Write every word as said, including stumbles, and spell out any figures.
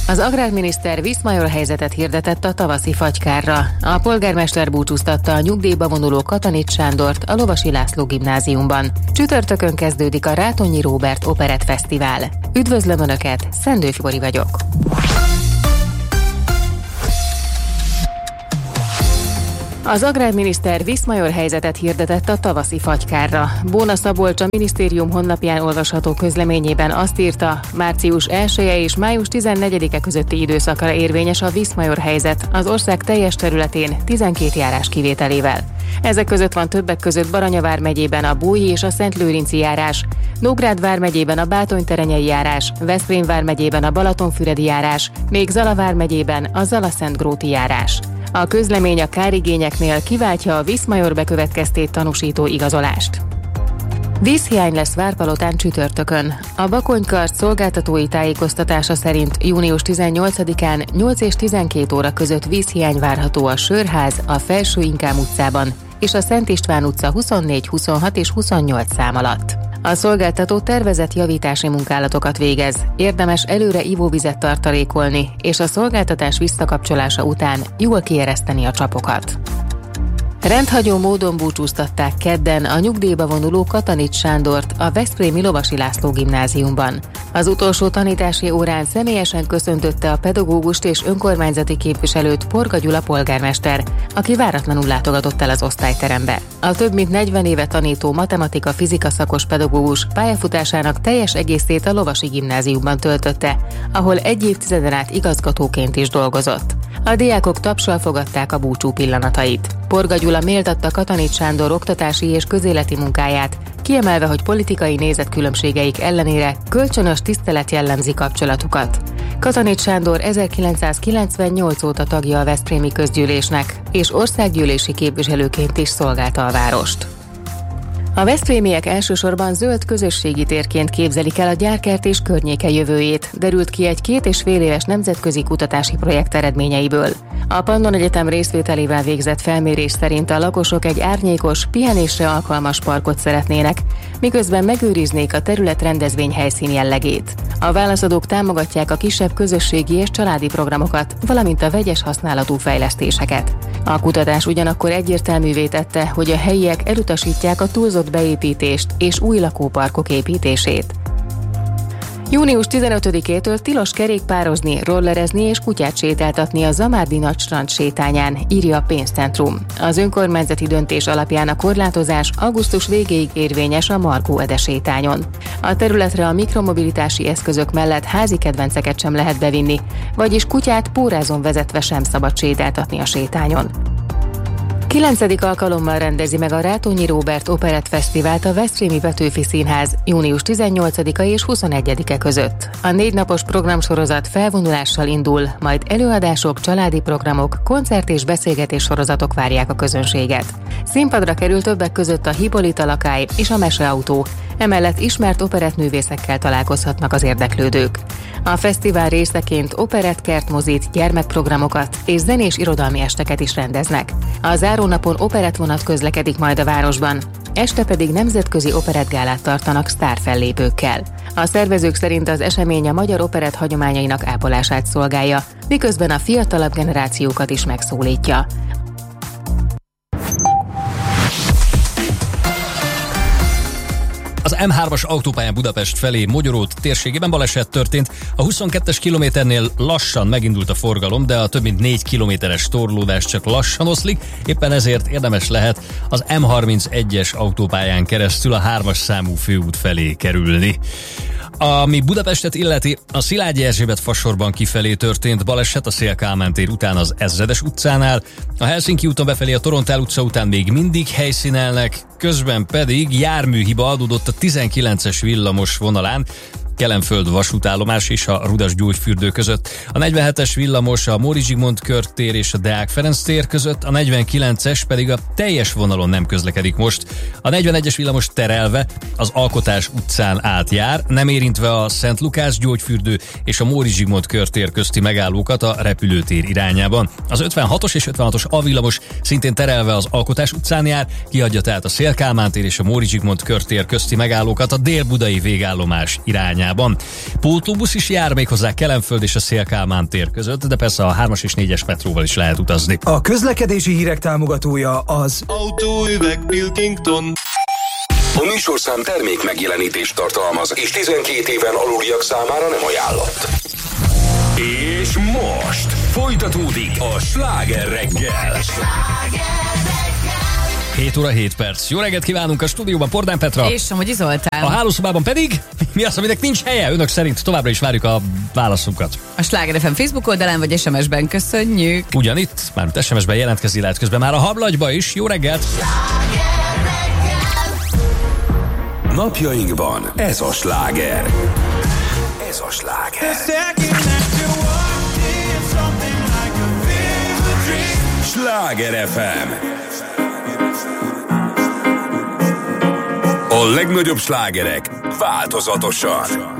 Az agrárminiszter Viszmajor helyzetet hirdetett a tavaszi fagykárra. A polgármester búcsúztatta a nyugdíjba vonuló Katanics Sándort a Lovasi László gimnáziumban. Csütörtökön kezdődik a Rátonyi Róbert Operett Fesztivál. Üdvözlöm Önöket, Szendő Fibori vagyok. Az agrárminiszter Viszmajor helyzetet hirdetett a tavaszi fagykárra. Bóna Szabolcs a minisztérium honlapján olvasható közleményében azt írta, március elseje és május tizennegyedike közötti időszakra érvényes a Viszmajor helyzet az ország teljes területén tizenkét járás kivételével. Ezek között van többek között Baranya vármegyében a Bói és a Szentlőrinci járás, Nógrád vármegyében a Bátony-terenyei járás, Veszprém vármegyében a Balatonfüredi járás, még Zala vármegyében a Zala-Szentgróti járás. A közlemény a kárigényeknél kiváltja a Viszmajor bekövetkeztét tanúsító igazolást. Vízhiány lesz Várpalotán csütörtökön. A Bakonykart szolgáltatói tájékoztatása szerint június tizennyolcadikán nyolc és tizenkét óra között vízhiány várható a Sörház, a Felső Inkám utcában és a Szent István utca huszonnégy, huszonhat és huszonnyolc szám alatt. A szolgáltató tervezett javítási munkálatokat végez, érdemes előre ivóvizet tartalékolni, és a szolgáltatás visszakapcsolása után jól kiereszteni a csapokat. Rendhagyó módon búcsúztatták kedden a nyugdíjba vonuló Katanics Sándort a veszprémi Lovasi László gimnáziumban. Az utolsó tanítási órán személyesen köszöntötte a pedagógust és önkormányzati képviselőt Porga Gyula polgármester, aki váratlanul látogatott el az osztályterembe. A több mint negyven éve tanító matematika-fizika szakos pedagógus pályafutásának teljes egészét a Lovasi gimnáziumban töltötte, ahol egy évtizeden át igazgatóként is dolgozott. A diákok tapssal fogadták a búcsú pillanatait. Porga Gyula méltatta Katanics Sándor oktatási és közéleti munkáját, kiemelve, hogy politikai nézetkülönbségeik ellenére kölcsönös tisztelet jellemzi kapcsolatukat. Katanics Sándor ezerkilencszázkilencvennyolc óta tagja a veszprémi közgyűlésnek, és országgyűlési képviselőként is szolgálta a várost. A veszprémiek elsősorban zöld közösségi térként képzelik el a Gyárkert és környéke jövőjét, derült ki egy két és fél éves nemzetközi kutatási projekt eredményeiből. A Pannon Egyetem részvételével végzett felmérés szerint a lakosok egy árnyékos, pihenésre alkalmas parkot szeretnének, miközben megőriznék a terület rendezvény helyszín jellegét. A válaszadók támogatják a kisebb közösségi és családi programokat, valamint a vegyes használatú fejlesztéseket. A kutatás ugyanakkor egyértelművé tette, hogy a helyiek elutasítják a túlzott beépítést és új lakóparkok építését. június tizenötödikétől tilos kerékpározni, rollerezni és kutyát sétáltatni a Zamárdi Nagystrand sétányán, írja a Pénzcentrum. Az önkormányzati döntés alapján a korlátozás augusztus végéig érvényes a Margó Ede sétányon. A területre a mikromobilitási eszközök mellett házi kedvenceket sem lehet bevinni, vagyis kutyát pórázon vezetve sem szabad sétáltatni a sétányon. Kilencedik alkalommal rendezi meg a Rátonyi Róbert Operett Fesztivált a Veszprémi Petőfi Színház június tizennyolcadika és huszonegyedike között. A négy napos programsorozat felvonulással indul, majd előadások, családi programok, koncert és beszélgetés sorozatok várják a közönséget. Színpadra kerül többek között a Hippolyta Lakály és a Meseautó, emellett ismert operettművészekkel találkozhatnak az érdeklődők. A fesztivál részeként operettkertmozit, gyermekprogramokat és zenés irodalmi esteket is rendeznek. A zárónapon operettvonat közlekedik majd a városban, este pedig nemzetközi operettgálát tartanak sztárfellépőkkel. A szervezők szerint az esemény a magyar operett hagyományainak ápolását szolgálja, miközben a fiatalabb generációkat is megszólítja. Az em hármas autópályán Budapest felé Mogyoród térségében baleset történt. A huszonkettes kilométernél lassan megindult a forgalom, de a több mint négy kilométeres torlódás csak lassan oszlik, éppen ezért érdemes lehet az em harmincegyes autópályán keresztül a hármas számú főút felé kerülni. Ami Budapestet illeti, a Szilágyi Erzsébet fasorban kifelé történt baleset a Széll-Kálmán tér után az Ezredes utcánál, a Helsinki úton befelé a Torontál utca után még mindig helyszínelnek, közben pedig járműhiba adódott a tizenkilences villamos vonalán, Kelenföld vasútállomás és a Rudas-Gyógyfürdő között. A negyvenhetes villamos a Móricz Zsigmond körtér és a Deák Ferenc tér között, a negyvenkilences pedig a teljes vonalon nem közlekedik most. A negyvenegyes villamos terelve az Alkotás utcán átjár, nem érintve a Szent Lukács Gyógyfürdő és a Móricz Zsigmond körtér közti megállókat a repülőtér irányában. Az ötvenhatos és ötvenhatos A villamos szintén terelve az Alkotás utcán jár, kiadja tehát a Széll-Kálmán tér és a Móricz Zsigmond körtér közti megállókat a dél-budai végállomás irányában. irányában. Pótlóbusz is jár méghozzá Kelenföld és a Széll-Kálmán tér között, de persze a hármas és négyes metróval is lehet utazni. A közlekedési hírek támogatója az Autóüveg Pilkington. A műsorszám termék megjelenítést tartalmaz, és tizenkét éven aluliak számára nem ajánlott. És most folytatódik a Sláger reggel. hét óra hét perc. Jó reggelt kívánunk a stúdióban, Pordán Petra. És Somogyi Zoltán. A hálószobában pedig mi az, aminek nincs helye? Önök szerint továbbra is várjuk a válaszokat. A Sláger ef em Facebook oldalán vagy es em es-ben köszönjük. Ugyanitt, mármint es em es-ben jelentkezni lehet közben már a hablagyba is. Jó reggelt! Napjainkban ez a sláger. Ez a sláger. Sláger ef em. A legnagyobb slágerek változatosan.